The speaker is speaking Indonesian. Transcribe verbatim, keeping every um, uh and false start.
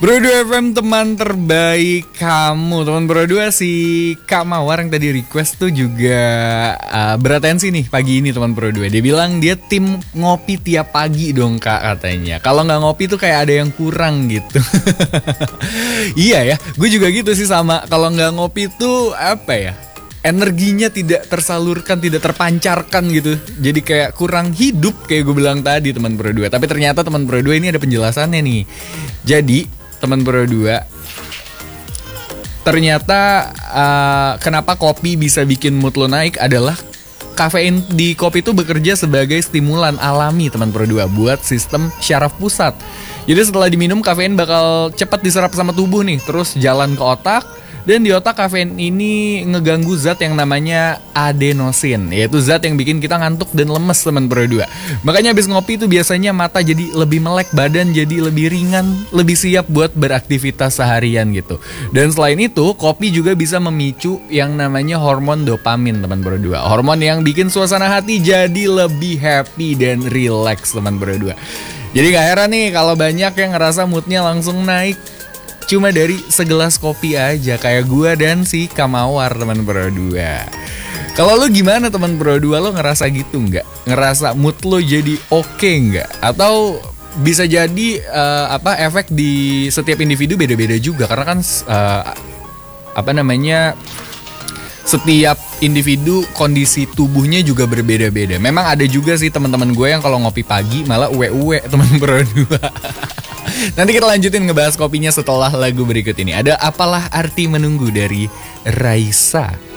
Bro dua F M teman terbaik kamu. Teman Bro dua si Kak Mawar yang tadi request tuh juga uh, beratensi nih pagi ini teman Bro dua. Dia bilang dia tim ngopi tiap pagi dong Kak katanya. Kalau nggak ngopi tuh kayak ada yang kurang gitu. Iya ya, gue juga gitu sih sama. Kalau nggak ngopi tuh apa ya, energinya tidak tersalurkan, tidak terpancarkan gitu. Jadi kayak kurang hidup kayak gue bilang tadi teman Bro dua. Tapi ternyata teman Bro dua ini ada penjelasannya nih. Jadi teman Bro dua, ternyata uh, kenapa kopi bisa bikin mood lo naik adalah kafein di kopi itu bekerja sebagai stimulan alami teman Bro dua buat sistem syaraf pusat. Jadi setelah diminum kafein bakal cepat diserap sama tubuh nih, terus jalan ke otak. Dan di otak kafein ini ngeganggu zat yang namanya adenosin, yaitu zat yang bikin kita ngantuk dan lemes teman Bro dua. Makanya habis ngopi itu biasanya mata jadi lebih melek, badan jadi lebih ringan, lebih siap buat beraktivitas seharian gitu. Dan selain itu, kopi juga bisa memicu yang namanya hormon dopamin teman Bro dua. Hormon yang bikin suasana hati jadi lebih happy dan relax teman Bro dua. Jadi gak heran nih kalau banyak yang ngerasa moodnya langsung naik cuma dari segelas kopi aja, kayak gua dan si Kamawar teman Bro dua. Kalau lu gimana teman Bro dua, lo ngerasa gitu nggak? Ngerasa mood lo jadi oke okay nggak? Atau bisa jadi uh, apa efek di setiap individu beda-beda juga, karena kan uh, apa namanya, setiap individu kondisi tubuhnya juga berbeda-beda. Memang ada juga sih teman-teman gue yang kalau ngopi pagi malah uwe-uwe teman Bro dua. Nanti kita lanjutin ngebahas kopinya setelah lagu berikut ini. Ada Apalah Arti Menunggu dari Raisa.